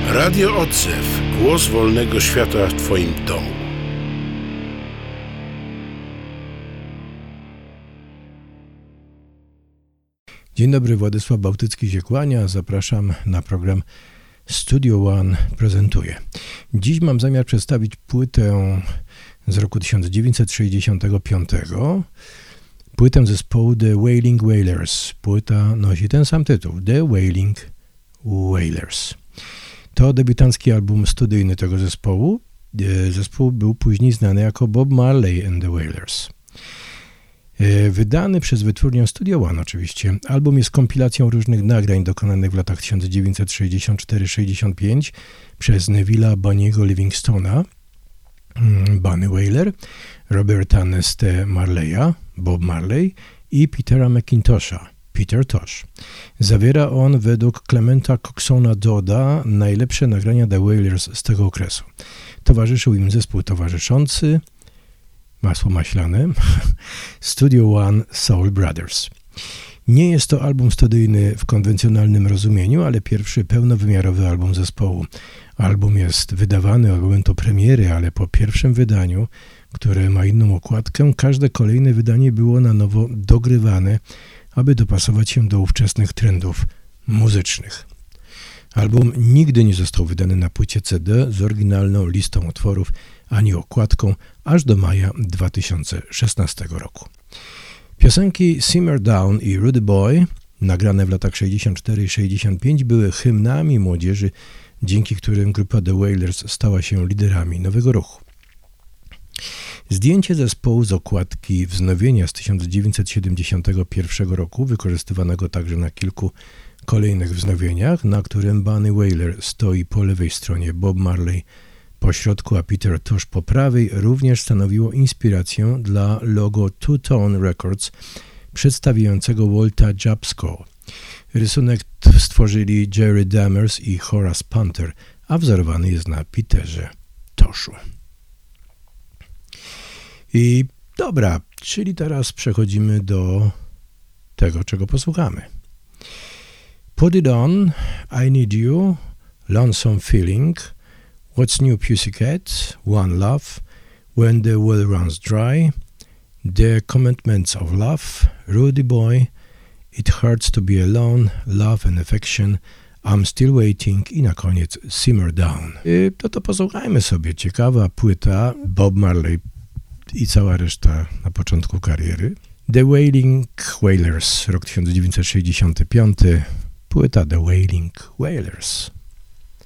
Radio Odzew. Głos wolnego świata w Twoim domu. Dzień dobry, Władysław Bałtycki się kłania. Zapraszam na program Studio One prezentuje. Dziś mam zamiar przedstawić płytę z roku 1965. Płytę zespołu The Wailing Wailers. Płyta nosi ten sam tytuł, The Wailing Wailers. To debiutancki album studyjny tego zespołu. Zespół był później znany jako Bob Marley and the Wailers. Wydany przez wytwórnię Studio One oczywiście. Album jest kompilacją różnych nagrań dokonanych w latach 1964-65 przez Neville'a Bunny'ego Livingstona, Bunny Wailer, Roberta Neste Marleya, Bob Marley i Petera McIntosha, Peter Tosh. Zawiera on według Clementa Coxsona Dodda najlepsze nagrania The Wailers z tego okresu. Towarzyszył im zespół towarzyszący, masło maślane, Studio One Soul Brothers. Nie jest to album studyjny w konwencjonalnym rozumieniu, ale pierwszy pełnowymiarowy album zespołu. Album jest wydawany od momentu premiery, ale po pierwszym wydaniu, które ma inną okładkę, każde kolejne wydanie było na nowo dogrywane, aby dopasować się do ówczesnych trendów muzycznych. Album nigdy nie został wydany na płycie CD z oryginalną listą utworów ani okładką aż do maja 2016 roku. Piosenki Simmer Down i Rudy Boy, nagrane w latach 64 i 65, były hymnami młodzieży, dzięki którym grupa The Wailers stała się liderami nowego ruchu. Zdjęcie zespołu z okładki wznowienia z 1971 roku, wykorzystywanego także na kilku kolejnych wznowieniach, na którym Bunny Wailer stoi po lewej stronie, Bob Marley po środku, a Peter Tosh po prawej, również stanowiło inspirację dla logo Two Tone Records przedstawiającego Walta Jabsco. Rysunek stworzyli Jerry Dammers i Horace Punter, a wzorowany jest na Peterze Toshu. I dobra, czyli teraz przechodzimy do tego, czego posłuchamy. Put It On, I Need You, Lonesome Feeling, What's New Pussycat, One Love, When the Well Runs Dry, The Commandments of Love, Rudy Boy, It Hurts to Be Alone, Love and Affection, I'm Still Waiting i na koniec Simmer Down. To posłuchajmy sobie. Ciekawa płyta, Bob Marley i cała reszta na początku kariery. The Wailing Wailers, rok 1965, płyta The Wailing Wailers.